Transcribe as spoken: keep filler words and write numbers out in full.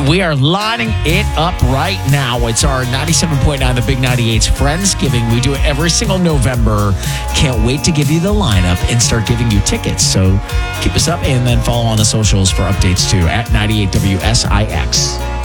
We are lining it up right now. It's our ninety-seven point nine, the Big ninety-eight's Friendsgiving. We do it every single November. Can't wait to give you the lineup and start giving you tickets. So keep us up and then follow on the socials for updates too at ninety-eight W S I X.